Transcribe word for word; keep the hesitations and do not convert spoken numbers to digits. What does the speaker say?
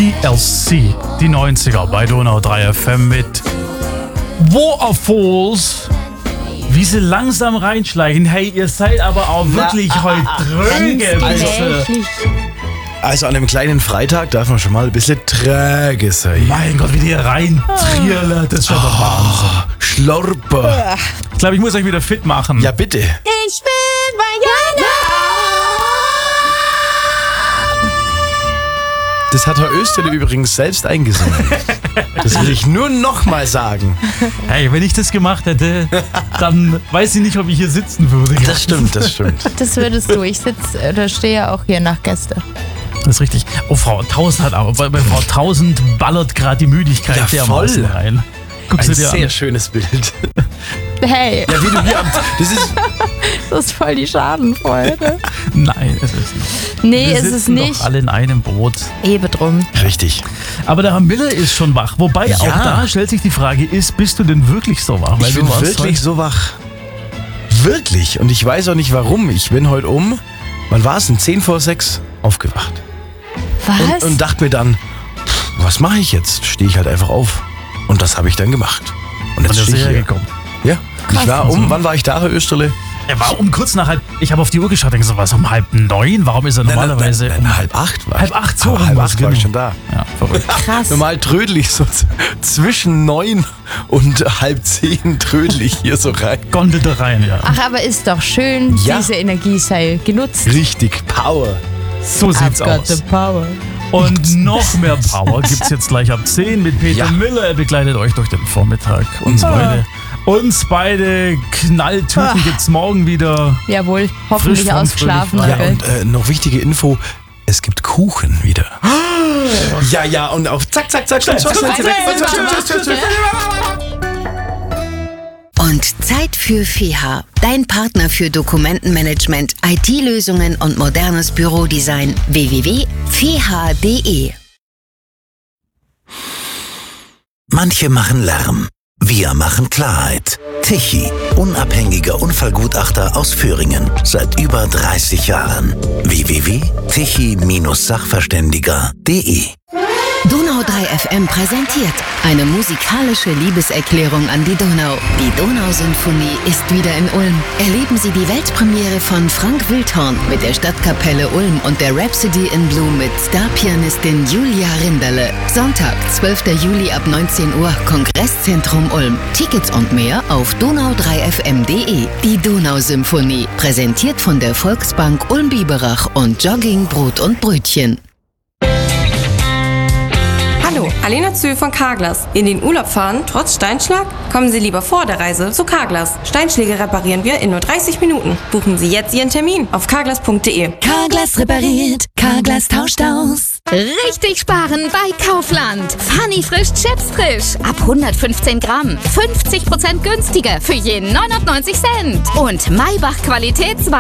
T L C, die neunziger bei Donau drei F M mit Waterfalls. Wie sie langsam reinschleichen. Hey, ihr seid aber auch wirklich Na, heute dröge. Also an einem kleinen Freitag darf man schon mal ein bisschen träge sein. Mein Gott, wie die rein trierle, das ist schon der Wahnsinn. Schlorper. Ich glaube, ich muss euch wieder fit machen. Ja, bitte. Ich bin Mariana. Das hat Herr Österle übrigens selbst eingesungen. Das will ich nur noch mal sagen. Hey, wenn ich das gemacht hätte, dann weiß ich nicht, ob ich hier sitzen würde. Das stimmt, das stimmt. Das würdest du. Ich sitze oder stehe ja auch hier nach Gäste. Das ist richtig. Oh, Frau Tausend hat aber, bei, bei Frau Tausend ballert gerade die Müdigkeit ja, dermaßen rein. Guckst Ein du dir sehr an. schönes Bild. Hey. Ja, wie du hier am, das ist Das ist voll die Schadenfreude. Nein, es ist nicht. Nee, Wir ist es sitzen nicht. Doch alle in einem Boot. Ebe drum. richtig. Aber der Herr Miller ist schon wach. Wobei Ja. auch da stellt sich die Frage, ist, bist du denn wirklich so wach? Weil Ich du bin warst wirklich heute- so wach. Wirklich. Und ich weiß auch nicht warum. Ich bin heute um, wann war es denn? zehn vor sechs aufgewacht. Was? Und, und dachte mir dann, pff, was mache ich jetzt? Stehe ich halt einfach auf. Und das habe ich dann gemacht. Und Von jetzt der stehe ich Serie hier. gekommen. Ja, ich war Also. um, wann war ich da, Herr Österle? Er war um kurz nach halb. Ich habe auf die Uhr geschaut, denke so, was, um halb neun? Warum ist er normalerweise nein, um nein, halb acht war ich. halb acht, so Aber rum halb war's, acht war ich genau. schon da. Ja, verrückt. Krass. Normal trödel ich so z- zwischen neun und halb zehn trödel ich hier so rein. Gondel da rein, ja. Ach, aber ist doch schön, Ja. diese Energie sei genutzt. Richtig Power. So sieht's I've got aus. the power. Und noch mehr Power gibt's jetzt gleich ab zehn mit Peter Ja. Miller. Er begleitet euch durch den Vormittag. Uns beide. Uns beide Knalltüten gibt's morgen wieder. Jawohl, hoffentlich Frisch von ausgeschlafen. fröhlich Ja, Onkel. und äh, noch wichtige Info, es gibt Kuchen wieder. Ja, ja, und auf zack, zack, zack, zack, zack, zack, zack, zack, zack, zack. Und Zeit für F E H, dein Partner für Dokumentenmanagement, I T-Lösungen und modernes Bürodesign. w w w punkt f e h punkt d e. Manche machen Lärm. Wir machen Klarheit. Tichy, unabhängiger Unfallgutachter aus Thüringen. Seit über dreißig Jahren. w w w punkt tichy Sachverständiger punkt d e. Donau drei F M präsentiert eine musikalische Liebeserklärung an die Donau. Die Donausymphonie ist wieder in Ulm. Erleben Sie die Weltpremiere von Frank Wildhorn mit der Stadtkapelle Ulm und der Rhapsody in Blue mit Starpianistin Julia Rinderle. Sonntag, zwölfter Juli ab neunzehn Uhr, Kongresszentrum Ulm. Tickets und mehr auf donau drei f m punkt d e. Die Donausymphonie, präsentiert von der Volksbank Ulm-Biberach und Jogging Brot und Brötchen. Hallo, Alena Zöhl von Carglass. In den Urlaub fahren, trotz Steinschlag? Kommen Sie lieber vor der Reise zu Carglass. Steinschläge reparieren wir in nur dreißig Minuten. Buchen Sie jetzt Ihren Termin auf carglass punkt d e. Carglass repariert, Carglass tauscht aus. Richtig sparen bei Kaufland. Funny frisch Chips frisch. Ab hundertfünfzehn Gramm. fünfzig Prozent günstiger für jeden neunundneunzig Cent. Und Maybach Qualitätsware.